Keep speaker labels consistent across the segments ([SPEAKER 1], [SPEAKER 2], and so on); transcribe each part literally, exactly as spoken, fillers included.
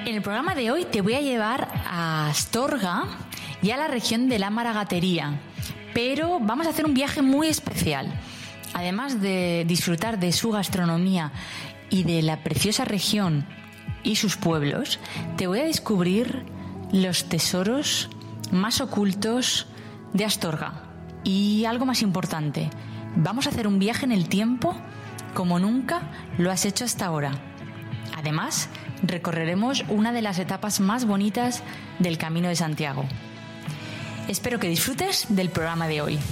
[SPEAKER 1] En el programa de hoy te voy a llevar a Astorga y a la región de la Maragatería, pero vamos a hacer un viaje muy especial. Además de disfrutar de su gastronomía y de la preciosa región y sus pueblos, te voy a descubrir los tesoros más ocultos de Astorga. Y algo más importante, vamos a hacer un viaje en el tiempo como nunca lo has hecho hasta ahora. Además, recorreremos una de las etapas más bonitas del Camino de Santiago. Espero que disfrutes del programa de hoy.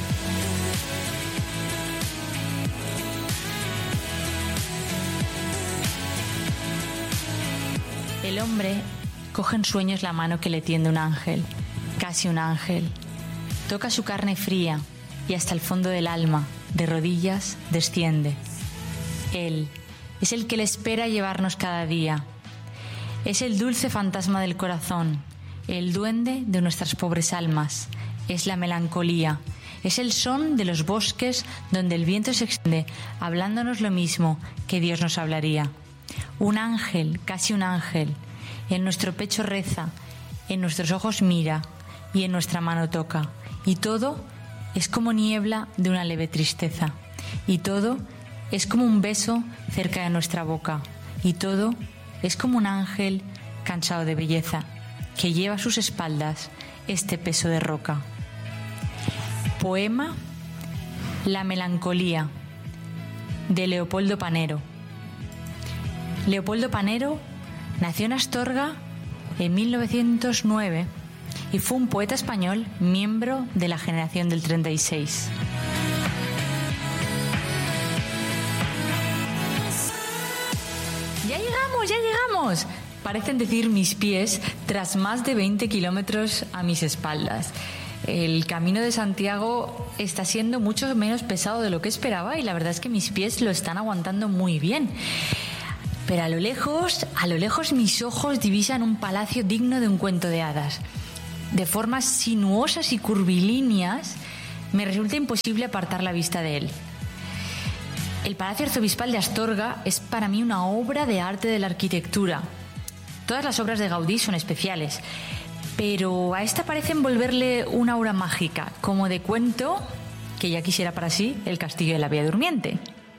[SPEAKER 1] El hombre coge en sueños la mano que le tiende un ángel, casi un ángel. Toca su carne fría y hasta el fondo del alma, de rodillas, desciende. Él es el que le espera llevarnos cada día. Es el dulce fantasma del corazón, el duende de nuestras pobres almas. Es la melancolía, es el son de los bosques donde el viento se extiende, hablándonos lo mismo que Dios nos hablaría. Un ángel, casi un ángel, en nuestro pecho reza, en nuestros ojos mira y en nuestra mano toca. Y todo es como niebla de una leve tristeza. Y todo es como un beso cerca de nuestra boca. Y todo es como un ángel cansado de belleza, que lleva a sus espaldas este peso de roca. Poema La melancolía, de Leopoldo Panero. Leopoldo Panero nació en Astorga en mil novecientos nueve y fue un poeta español miembro de la generación del treinta y seis. ¡Ya llegamos, ya llegamos! Parecen decir mis pies tras más de veinte kilómetros a mis espaldas. El Camino de Santiago está siendo mucho menos pesado de lo que esperaba y la verdad es que mis pies lo están aguantando muy bien. Pero a lo lejos, a lo lejos mis ojos divisan un palacio digno de un cuento de hadas. De formas sinuosas y curvilíneas, me resulta imposible apartar la vista de él. El Palacio Arzobispal de Astorga es para mí una obra de arte de la arquitectura. Todas las obras de Gaudí son especiales, pero a esta parece envolverle una aura mágica, como de cuento que ya quisiera para sí el castillo de la Bella Durmiente.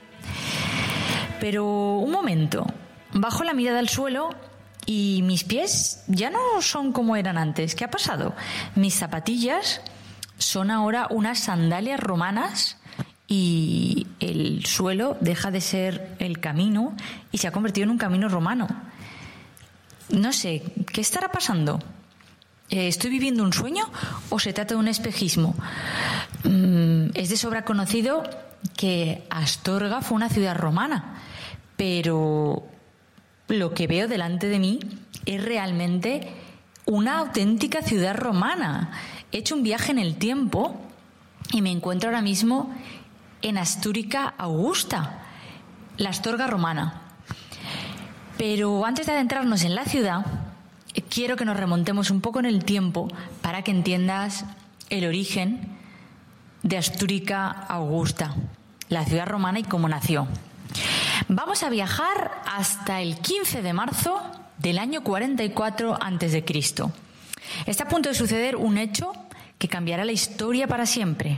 [SPEAKER 1] Pero un momento, bajo la mirada al suelo y mis pies ya no son como eran antes. ¿Qué ha pasado? Mis zapatillas son ahora unas sandalias romanas y el suelo deja de ser el camino y se ha convertido en un camino romano. No sé, ¿qué estará pasando? ¿Estoy viviendo un sueño o se trata de un espejismo? Es de sobra conocido que Astorga fue una ciudad romana, pero lo que veo delante de mí es realmente una auténtica ciudad romana. He hecho un viaje en el tiempo y me encuentro ahora mismo en Astúrica Augusta, la Astorga romana. Pero antes de adentrarnos en la ciudad, quiero que nos remontemos un poco en el tiempo para que entiendas el origen de Astúrica Augusta, la ciudad romana y cómo nació. Vamos a viajar hasta el quince de marzo del año cuarenta y cuatro antes de Cristo. Está a punto de suceder un hecho que cambiará la historia para siempre.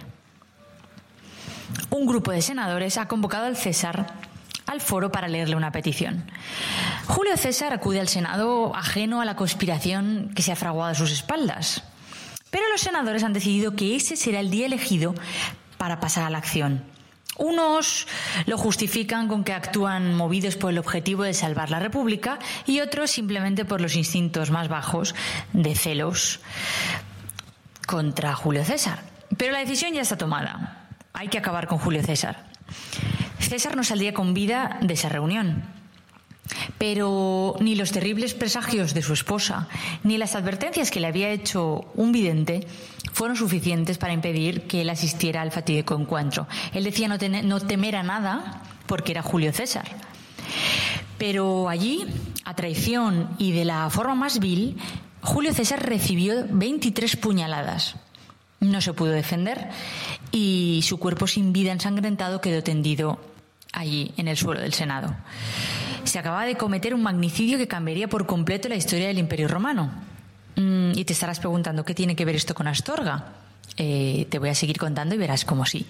[SPEAKER 1] Un grupo de senadores ha convocado al César al foro para leerle una petición. Julio César acude al Senado ajeno a la conspiración que se ha fraguado a sus espaldas. Pero los senadores han decidido que ese será el día elegido para pasar a la acción. Unos lo justifican con que actúan movidos por el objetivo de salvar la República y otros simplemente por los instintos más bajos de celos contra Julio César. Pero la decisión ya está tomada. Hay que acabar con Julio César. César no saldría con vida de esa reunión. Pero ni los terribles presagios de su esposa, ni las advertencias que le había hecho un vidente fueron suficientes para impedir que él asistiera al fatídico encuentro. Él decía no, tener, no temer a nada porque era Julio César. Pero allí, a traición y de la forma más vil, Julio César recibió veintitrés puñaladas. No se pudo defender y su cuerpo sin vida ensangrentado quedó tendido allí en el suelo del Senado. se acaba de cometer un magnicidio que cambiaría por completo la historia del Imperio Romano. Mm, y te estarás preguntando, ¿qué tiene que ver esto con Astorga? Eh, te voy a seguir contando y verás cómo sí.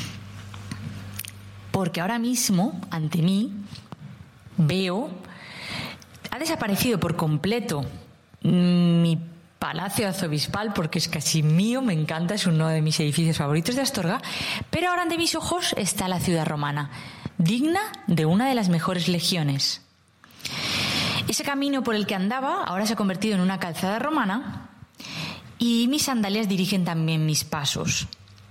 [SPEAKER 1] Porque ahora mismo, ante mí, veo, ha desaparecido por completo mi Palacio Arzobispal, porque es casi mío, me encanta, es uno de mis edificios favoritos de Astorga, pero ahora ante mis ojos está la ciudad romana, digna de una de las mejores legiones. Ese camino por el que andaba ahora se ha convertido en una calzada romana y mis sandalias dirigen también mis pasos.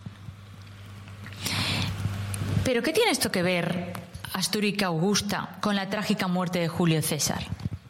[SPEAKER 1] ¿Pero qué tiene esto que ver, Astúrica Augusta, con la trágica muerte de Julio César?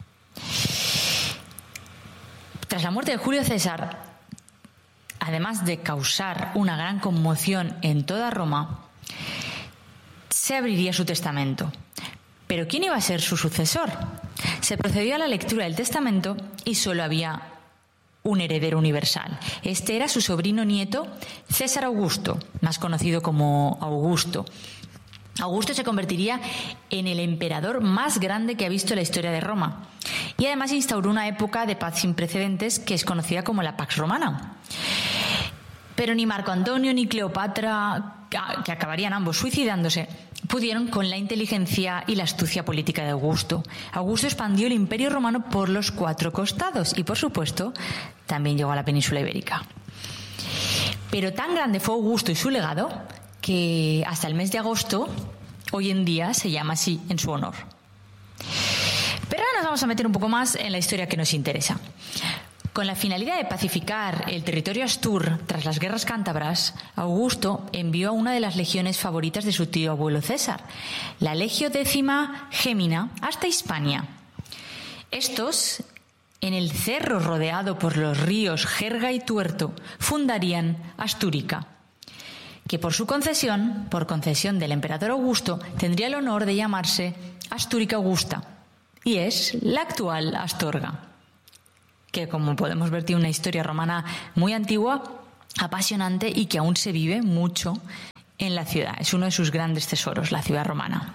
[SPEAKER 1] Tras la muerte de Julio César, además de causar una gran conmoción en toda Roma, se abriría su testamento. ¿Pero quién iba a ser su sucesor? Se procedió a la lectura del testamento y solo había un heredero universal. Este era su sobrino nieto, César Augusto, más conocido como Augusto. Augusto se convertiría en el emperador más grande que ha visto la historia de Roma y además instauró una época de paz sin precedentes que es conocida como la Pax Romana. Pero ni Marco Antonio ni Cleopatra, que acabarían ambos suicidándose, pudieron con la inteligencia y la astucia política de Augusto. Augusto expandió el Imperio Romano por los cuatro costados y, por supuesto, también llegó a la península ibérica. Pero tan grande fue Augusto y su legado que hasta el mes de agosto, hoy en día, se llama así en su honor. Pero ahora nos vamos a meter un poco más en la historia que nos interesa. Con la finalidad de pacificar el territorio astur tras las guerras cántabras, Augusto envió a una de las legiones favoritas de su tío abuelo César, la Legio Décima Gémina, hasta Hispania. Estos, en el cerro rodeado por los ríos Jerga y Tuerto, fundarían Astúrica, que por su concesión, por concesión del emperador Augusto, tendría el honor de llamarse Astúrica Augusta, y es la actual Astorga, que, como podemos ver, tiene una historia romana muy antigua, apasionante y que aún se vive mucho en la ciudad. Es uno de sus grandes tesoros, la ciudad romana.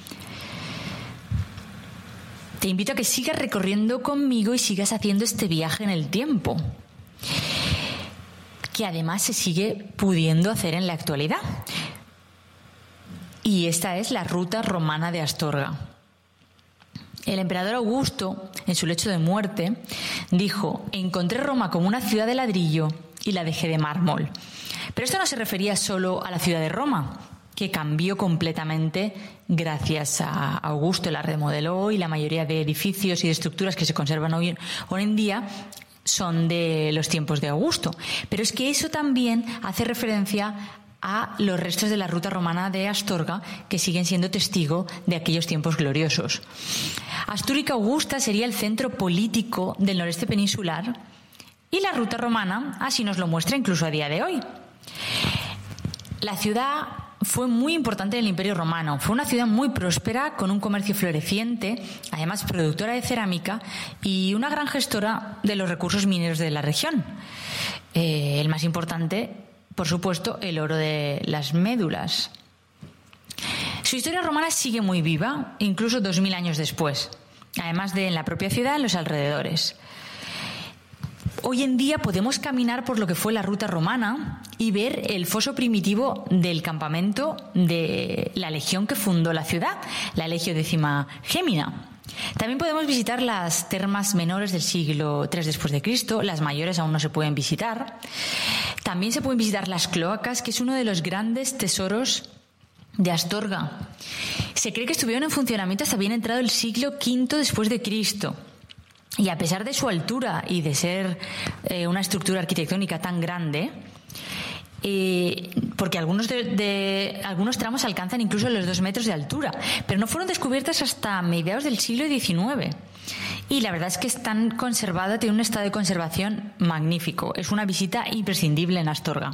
[SPEAKER 1] Te invito a que sigas recorriendo conmigo y sigas haciendo este viaje en el tiempo, que además se sigue pudiendo hacer en la actualidad. Y esta es la ruta romana de Astorga. El emperador Augusto, en su lecho de muerte, dijo: encontré Roma como una ciudad de ladrillo y la dejé de mármol. Pero esto no se refería solo a la ciudad de Roma, que cambió completamente gracias a Augusto, la remodeló y la mayoría de edificios y de estructuras que se conservan hoy, hoy en día son de los tiempos de Augusto. Pero es que eso también hace referencia a los restos de la ruta romana de Astorga, que siguen siendo testigo de aquellos tiempos gloriosos. Astúrica Augusta sería el centro político del noreste peninsular y la ruta romana así nos lo muestra incluso a día de hoy. La ciudad fue muy importante en el Imperio Romano. Fue una ciudad muy próspera, con un comercio floreciente, además productora de cerámica y una gran gestora de los recursos mineros de la región. Eh, el más importante, por supuesto, el oro de las médulas. Su historia romana sigue muy viva, incluso dos mil años después, además de en la propia ciudad, en los alrededores. Hoy en día podemos caminar por lo que fue la ruta romana y ver el foso primitivo del campamento de la legión que fundó la ciudad, la Legio Décima Gémina. También podemos visitar las termas menores del siglo tercero después de Cristo, las mayores aún no se pueden visitar. También se pueden visitar las cloacas, que es uno de los grandes tesoros de Astorga. Se cree que estuvieron en funcionamiento hasta bien entrado el siglo quinto después de Cristo. Y a pesar de su altura y de ser eh, una estructura arquitectónica tan grande, eh, porque algunos, de, de, algunos tramos alcanzan incluso los dos metros de altura, pero no fueron descubiertas hasta mediados del siglo diecinueve. Y la verdad es que están conservadas, tienen un estado de conservación magnífico. Es una visita imprescindible en Astorga.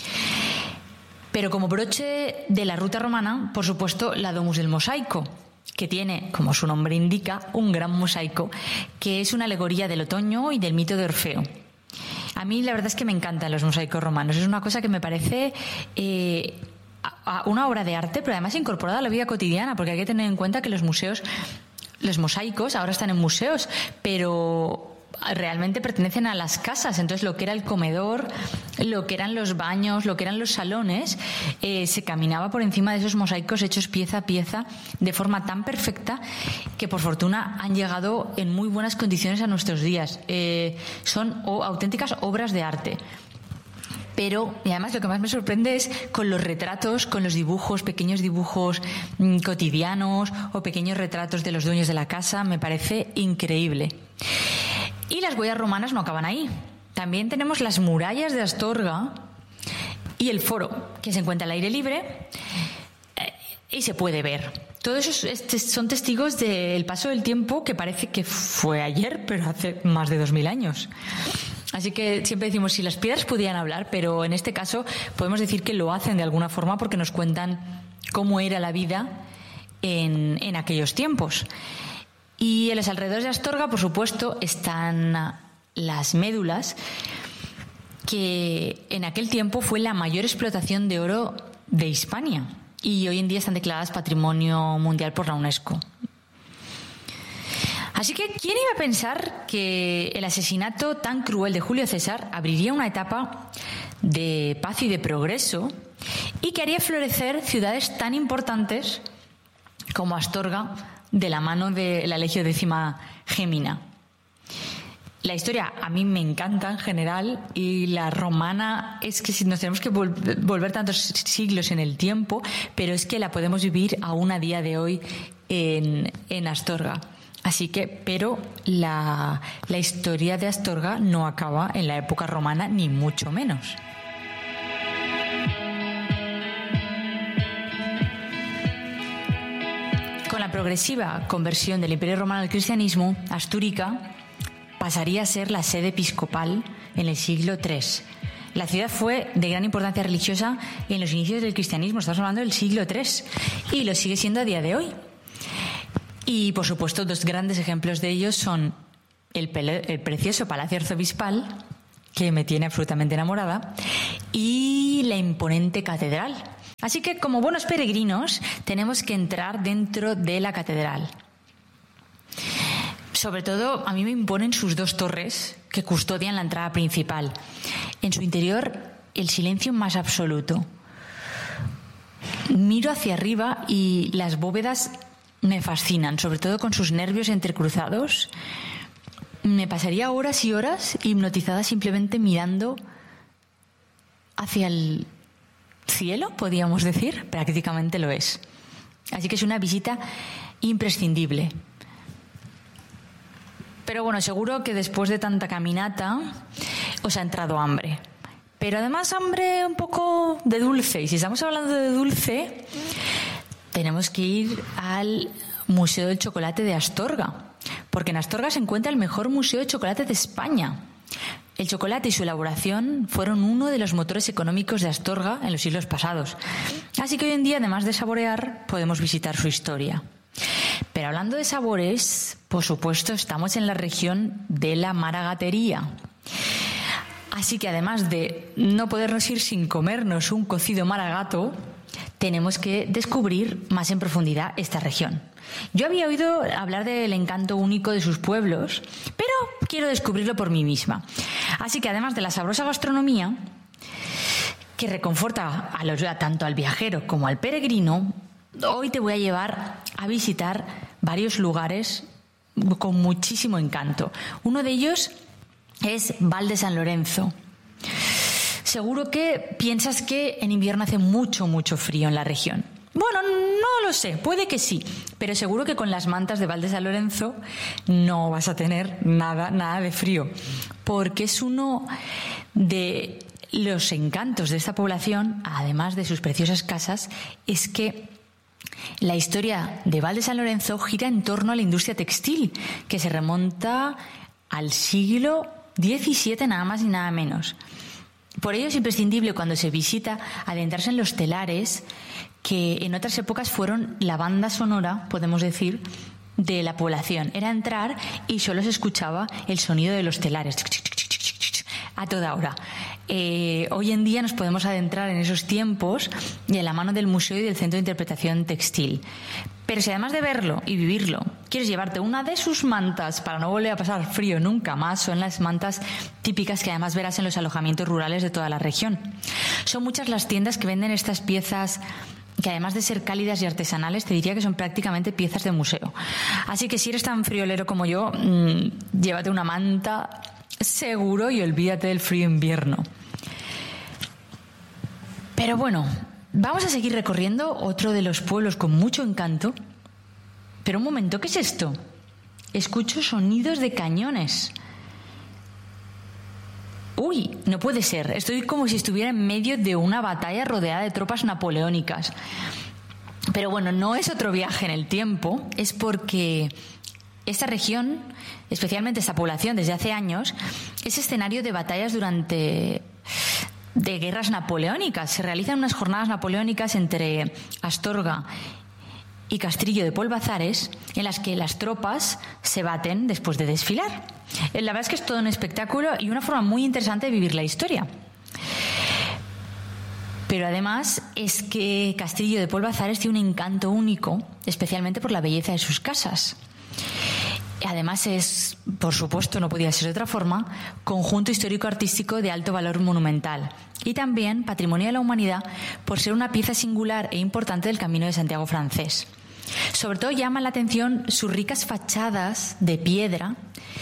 [SPEAKER 1] Pero como broche de la ruta romana, por supuesto, la Domus del Mosaico, que tiene, como su nombre indica, un gran mosaico, que es una alegoría del otoño y del mito de Orfeo. A mí la verdad es que me encantan los mosaicos romanos. Es una cosa que me parece eh, una obra de arte, pero además incorporada a la vida cotidiana, porque hay que tener en cuenta que los museos los mosaicos ahora están en museos, pero realmente pertenecen a las casas. Entonces lo que era el comedor, lo que eran los baños, lo que eran los salones, eh, se caminaba por encima de esos mosaicos hechos pieza a pieza de forma tan perfecta que por fortuna han llegado en muy buenas condiciones a nuestros días. Eh, son o, auténticas obras de arte. Pero, y además lo que más me sorprende es con los retratos, con los dibujos, pequeños dibujos mmm, cotidianos o pequeños retratos de los dueños de la casa. Me parece increíble. Y las huellas romanas no acaban ahí. También tenemos las murallas de Astorga y el foro, que se encuentra al aire libre eh, y se puede ver. Todos esos son testigos del paso del tiempo, que parece que fue ayer, pero hace más de dos mil años. Así que siempre decimos, si las piedras pudieran hablar, pero en este caso podemos decir que lo hacen de alguna forma porque nos cuentan cómo era la vida en, en aquellos tiempos. Y en los alrededores de Astorga, por supuesto, están las médulas, que en aquel tiempo fue la mayor explotación de oro de Hispania y hoy en día están declaradas Patrimonio Mundial por la UNESCO. Así que, ¿quién iba a pensar que el asesinato tan cruel de Julio César abriría una etapa de paz y de progreso y que haría florecer ciudades tan importantes como Astorga, de la mano de la Legio Décima Gemina? La historia a mí me encanta en general, y la romana es que nos tenemos que vol- volver tantos siglos en el tiempo, pero es que la podemos vivir aún a día de hoy en, en Astorga. Así que, pero la, la historia de Astorga no acaba en la época romana, ni mucho menos. Con la progresiva conversión del Imperio Romano al cristianismo, Astúrica pasaría a ser la sede episcopal en el siglo tercero. La ciudad fue de gran importancia religiosa en los inicios del cristianismo, estamos hablando del siglo tercero, y lo sigue siendo a día de hoy. Y, por supuesto, dos grandes ejemplos de ellos son el, pele- el precioso Palacio Arzobispal, que me tiene absolutamente enamorada, y la imponente catedral. Así que, como buenos peregrinos, tenemos que entrar dentro de la catedral. Sobre todo, a mí me imponen sus dos torres que custodian la entrada principal. En su interior, el silencio más absoluto. Miro hacia arriba y las bóvedas me fascinan, sobre todo con sus nervios entrecruzados. Me pasaría horas y horas hipnotizada simplemente mirando hacia el cielo, podríamos decir. Prácticamente lo es. Así que es una visita imprescindible. Pero bueno, seguro que después de tanta caminata os ha entrado hambre. Pero además hambre un poco de dulce. Y si estamos hablando de dulce, tenemos que ir al Museo del Chocolate de Astorga, porque en Astorga se encuentra el mejor museo de chocolate de España. El chocolate y su elaboración fueron uno de los motores económicos de Astorga en los siglos pasados. Así que hoy en día, además de saborear, podemos visitar su historia. Pero hablando de sabores, por supuesto, estamos en la región de la maragatería. Así que además de no podernos ir sin comernos un cocido maragato, tenemos que descubrir más en profundidad esta región. Yo había oído hablar del encanto único de sus pueblos, pero quiero descubrirlo por mí misma. Así que además de la sabrosa gastronomía, que reconforta a los, a tanto al viajero como al peregrino, hoy te voy a llevar a visitar varios lugares con muchísimo encanto. Uno de ellos es Val de San Lorenzo. Seguro que piensas que en invierno hace mucho, mucho frío en la región. Bueno, no lo sé, puede que sí, pero seguro que con las mantas de Val de San Lorenzo no vas a tener nada, nada de frío, porque es uno de los encantos de esta población, además de sus preciosas casas, es que la historia de Val de San Lorenzo gira en torno a la industria textil, que se remonta al siglo diecisiete, nada más y nada menos. Por ello es imprescindible, cuando se visita, adentrarse en los telares, que en otras épocas fueron la banda sonora, podemos decir, de la población. Era entrar y solo se escuchaba el sonido de los telares a toda hora. Eh, hoy en día nos podemos adentrar en esos tiempos de la mano del museo y del Centro de Interpretación Textil. Pero si además de verlo y vivirlo, quieres llevarte una de sus mantas para no volver a pasar frío nunca más, son las mantas típicas que además verás en los alojamientos rurales de toda la región. Son muchas las tiendas que venden estas piezas que además de ser cálidas y artesanales, te diría que son prácticamente piezas de museo. Así que si eres tan friolero como yo, mmm, llévate una manta seguro y olvídate del frío invierno. Pero bueno, vamos a seguir recorriendo otro de los pueblos con mucho encanto. Pero un momento, ¿qué es esto? Escucho sonidos de cañones. Uy, no puede ser. Estoy como si estuviera en medio de una batalla rodeada de tropas napoleónicas. Pero bueno, no es otro viaje en el tiempo, es porque esta región, especialmente esta población desde hace años, es escenario de batallas durante... de guerras napoleónicas. Se realizan unas jornadas napoleónicas entre Astorga y Castrillo de Polvazares, en las que las tropas se baten después de desfilar. La verdad es que es todo un espectáculo y una forma muy interesante de vivir la historia. Pero además es que Castrillo de Polvazares tiene un encanto único, especialmente por la belleza de sus casas. Además es, por supuesto, no podía ser de otra forma, conjunto histórico-artístico de alto valor monumental y también patrimonio de la humanidad por ser una pieza singular e importante del Camino de Santiago francés. Sobre todo llaman la atención sus ricas fachadas de piedra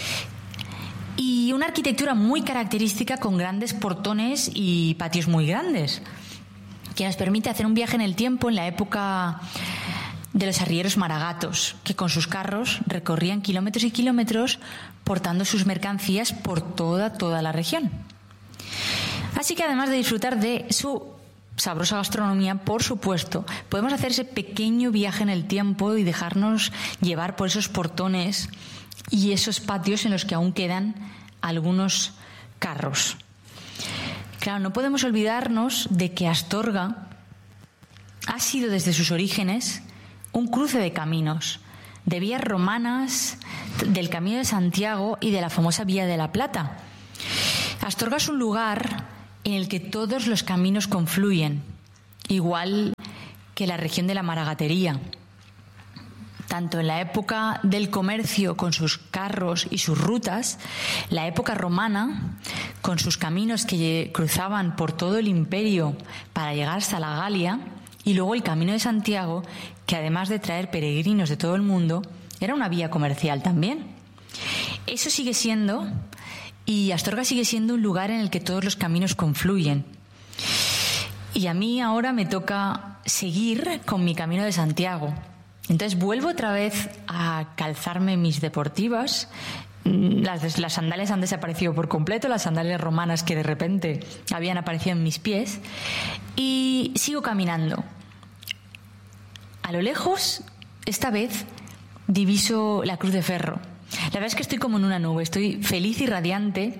[SPEAKER 1] y una arquitectura muy característica con grandes portones y patios muy grandes, que nos permite hacer un viaje en el tiempo en la época de los arrieros maragatos, que con sus carros recorrían kilómetros y kilómetros portando sus mercancías por toda, toda la región. Así que además de disfrutar de su sabrosa gastronomía, por supuesto, podemos hacer ese pequeño viaje en el tiempo y dejarnos llevar por esos portones y esos patios en los que aún quedan algunos carros. Claro, no podemos olvidarnos de que Astorga ha sido desde sus orígenes un cruce de caminos, de vías romanas, del Camino de Santiago y de la famosa Vía de la Plata. Astorga es un lugar en el que todos los caminos confluyen, igual que la región de la Maragatería. Tanto en la época del comercio con sus carros y sus rutas, la época romana con sus caminos que cruzaban por todo el imperio para llegar hasta la Galia, y luego el Camino de Santiago, que además de traer peregrinos de todo el mundo, era una vía comercial también. Eso sigue siendo, y Astorga sigue siendo un lugar en el que todos los caminos confluyen. Y a mí ahora me toca seguir con mi Camino de Santiago. Entonces vuelvo otra vez a calzarme mis deportivas. Las, las sandalias han desaparecido por completo, las sandalias romanas que de repente habían aparecido en mis pies, y sigo caminando. A lo lejos, esta vez, diviso la Cruz de Ferro. La verdad es que estoy como en una nube, estoy feliz y radiante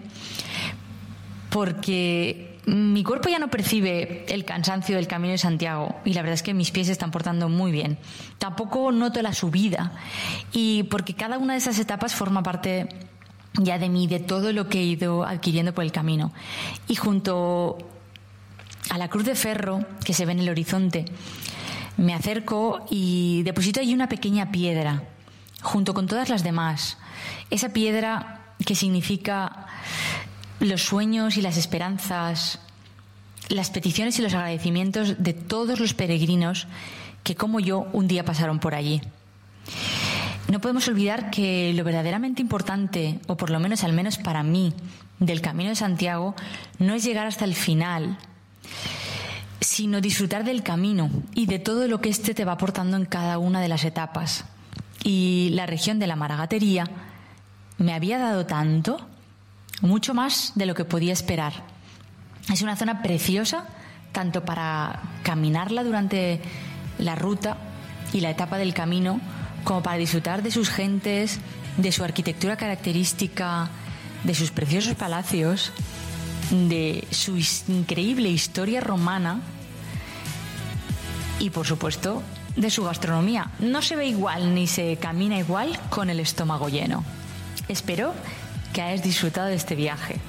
[SPEAKER 1] porque mi cuerpo ya no percibe el cansancio del Camino de Santiago y la verdad es que mis pies se están portando muy bien. Tampoco noto la subida, y porque cada una de esas etapas forma parte ya de mí, de todo lo que he ido adquiriendo por el camino. Y junto a la Cruz de Ferro que se ve en el horizonte, me acerco y deposito allí una pequeña piedra junto con todas las demás. Esa piedra que significa los sueños y las esperanzas, las peticiones y los agradecimientos de todos los peregrinos que, como yo, un día pasaron por allí. No podemos olvidar que lo verdaderamente importante, o por lo menos al menos para mí, del Camino de Santiago, no es llegar hasta el final, sino disfrutar del camino y de todo lo que éste te va aportando en cada una de las etapas. Y la región de la Maragatería me había dado tanto, mucho más de lo que podía esperar. Es una zona preciosa, tanto para caminarla durante la ruta y la etapa del camino, como para disfrutar de sus gentes, de su arquitectura característica, de sus preciosos palacios, de su increíble historia romana y, por supuesto, de su gastronomía. No se ve igual ni se camina igual con el estómago lleno. Espero que hayas disfrutado de este viaje.